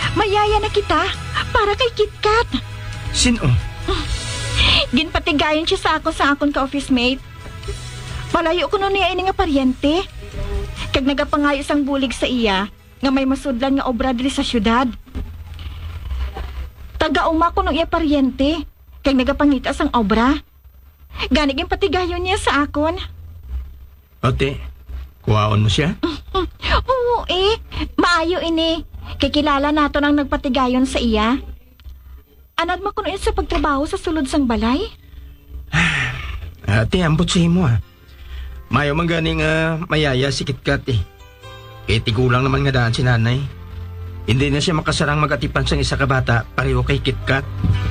Mayaya na kita para kay KitKat. Sino? Ginpatigayon siya sa akon ka office mate. Malayo ko nun niya ini nga paryente. Kag nagapangayo isang bulig sa iya nga may masudlan nga obra diri sa syudad. Taga-uma ko nung iya paryente. Kag nagapangita sang obra. Gani ginpatigayon niya sa akon. Ote, kuhaon mo siya? Oo maayo ini. Kikilala nato nang nagpatigayon sa iya. Anad mo kuno sa pagtrabaho sa sulod sang balay? Ate, ambot sa imo Mayo man ganing mayaya si KitKat Eh tigulang naman nga daan si nanay. Hindi na siya makasarang magatipan sang isa ka bata pareho kay KitKat.